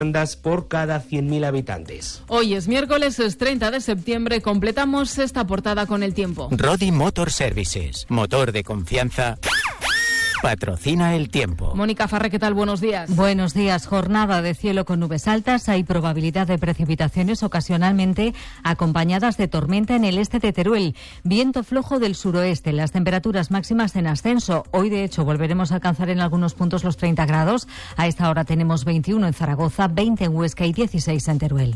por cada 100.000 habitantes. Hoy es miércoles, es 30 de septiembre. Completamos esta portada con el tiempo. Rodi Motor Services, motor de confianza, patrocina el tiempo. Mónica Farré, ¿qué tal? Buenos días. Buenos días. Jornada de cielo con nubes altas. Hay probabilidad de precipitaciones ocasionalmente acompañadas de tormenta en el este de Teruel. Viento flojo del suroeste. Las temperaturas máximas en ascenso. Hoy, de hecho, volveremos a alcanzar en algunos puntos los 30 grados. A esta hora tenemos 21 en Zaragoza, 20 en Huesca y 16 en Teruel.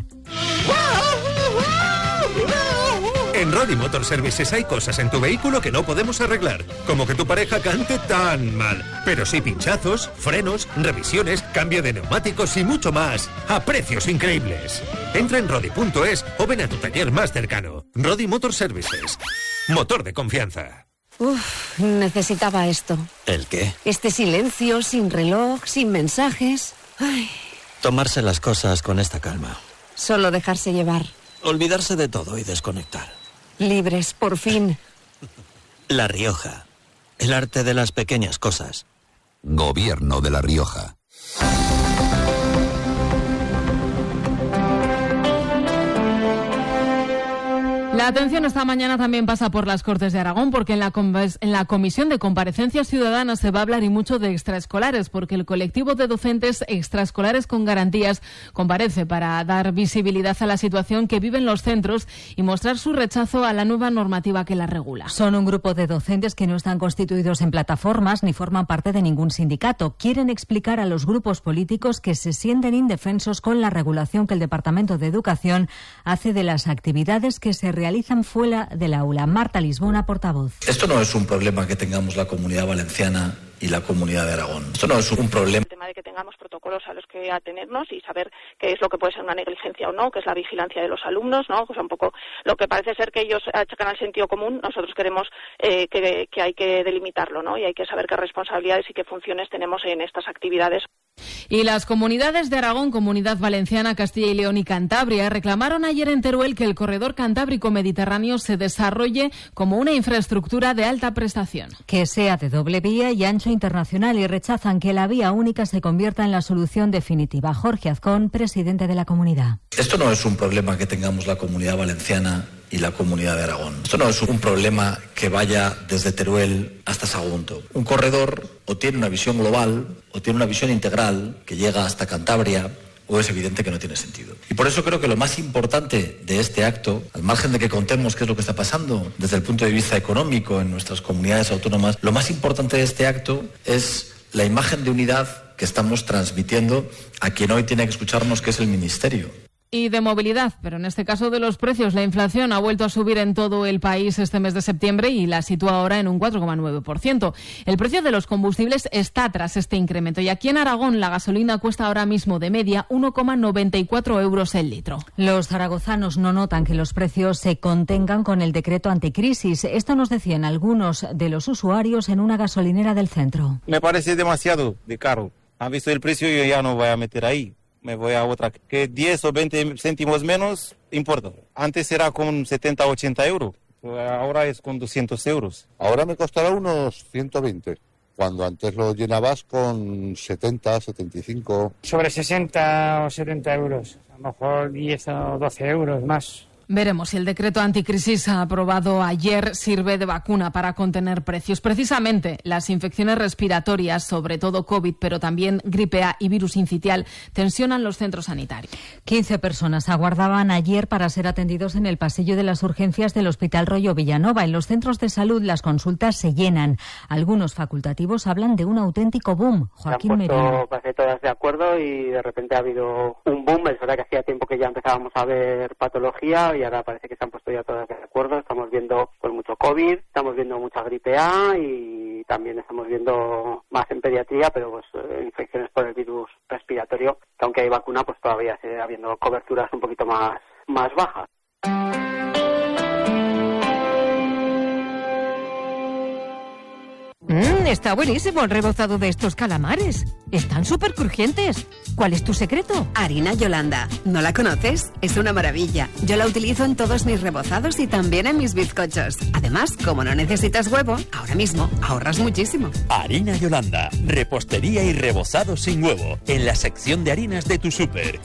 En Rodi Motor Services hay cosas en tu vehículo que no podemos arreglar, como que tu pareja cante tan mal, pero sí pinchazos, frenos, revisiones, cambio de neumáticos y mucho más, a precios increíbles. Entra en rodi.es o ven a tu taller más cercano. Rodi Motor Services, motor de confianza. Necesitaba esto. ¿El qué? Este silencio, sin reloj, sin mensajes. Ay. Tomarse las cosas con esta calma. Solo dejarse llevar. Olvidarse de todo y desconectar. Libres, por fin. La Rioja. El arte de las pequeñas cosas. Gobierno de La Rioja. La atención esta mañana también pasa por las Cortes de Aragón, porque en la Comisión de Comparecencias Ciudadanas se va a hablar y mucho de extraescolares, porque el colectivo de docentes extraescolares con garantías comparece para dar visibilidad a la situación que viven los centros y mostrar su rechazo a la nueva normativa que la regula. Son un grupo de docentes que no están constituidos en plataformas ni forman parte de ningún sindicato. Quieren explicar a los grupos políticos que se sienten indefensos con la regulación que el Departamento de Educación hace de las actividades que se realizan fuera del aula. Marta Lisbona, portavoz. Esto no es un problema que tengamos la Comunidad Valenciana y la Comunidad de Aragón. Esto no es un problema. El tema de que tengamos protocolos a los que atenernos y saber qué es lo que puede ser una negligencia o no, que es la vigilancia de los alumnos, ¿no? O sea, un poco lo que parece ser que ellos achacan al sentido común, nosotros queremos que hay que delimitarlo, ¿no? Y hay que saber qué responsabilidades y qué funciones tenemos en estas actividades. Y las comunidades de Aragón, Comunidad Valenciana, Castilla y León y Cantabria reclamaron ayer en Teruel que el corredor cantábrico mediterráneo se desarrolle como una infraestructura de alta prestación. Que sea de doble vía y ancho internacional, y rechazan que la vía única se convierta en la solución definitiva. Jorge Azcón, presidente de la comunidad. Esto no es un problema que tengamos la Comunidad Valenciana y la Comunidad de Aragón. Esto no es un problema que vaya desde Teruel hasta Sagunto. Un corredor o tiene una visión global o tiene una visión integral que llega hasta Cantabria, o es evidente que no tiene sentido. Y por eso creo que lo más importante de este acto, al margen de que contemos qué es lo que está pasando desde el punto de vista económico en nuestras comunidades autónomas, lo más importante de este acto es la imagen de unidad que estamos transmitiendo a quien hoy tiene que escucharnos, que es el Ministerio. Y de movilidad, pero en este caso de los precios. La inflación ha vuelto a subir en todo el país este mes de septiembre y la sitúa ahora en un 4,9%. El precio de los combustibles está tras este incremento y aquí en Aragón la gasolina cuesta ahora mismo de media 1,94 euros el litro. Los zaragozanos no notan que los precios se contengan con el decreto anticrisis. Esto nos decían algunos de los usuarios en una gasolinera del centro. Me parece demasiado de caro. ¿Han visto el precio? Yo ya no voy a meter ahí. Me voy a otra, que 10 o 20 céntimos menos, importa. Antes era con 70 o 80 euros, ahora es con 200 euros. Ahora me costará unos 120, cuando antes lo llenabas con 70, 75. Sobre 60 o 70 euros, a lo mejor 10 o 12 euros más. Veremos si el decreto anticrisis aprobado ayer sirve de vacuna para contener precios. Precisamente las infecciones respiratorias, sobre todo COVID, pero también gripe A y virus sincitial, tensionan los centros sanitarios. 15 personas aguardaban ayer para ser atendidos en el pasillo de las urgencias del Hospital Rollo Villanova. En los centros de salud las consultas se llenan. Algunos facultativos hablan de un auténtico boom. Joaquín Merino. Parece todas de acuerdo y de repente ha habido un boom. Es verdad que hacía tiempo que ya empezábamos a ver patología y ahora parece que se han puesto ya todas de acuerdo. Estamos viendo pues mucho COVID, estamos viendo mucha gripe A y también estamos viendo más en pediatría, pero pues infecciones por el virus respiratorio, que aunque hay vacuna, pues todavía sigue habiendo coberturas un poquito más bajas. Está buenísimo el rebozado de estos calamares. Están súper crujientes. ¿Cuál es tu secreto? Harina Yolanda. ¿No la conoces? Es una maravilla. Yo la utilizo en todos mis rebozados y también en mis bizcochos. Además, como no necesitas huevo, ahora mismo ahorras muchísimo. Harina Yolanda. Repostería y rebozado sin huevo. En la sección de harinas de tu súper.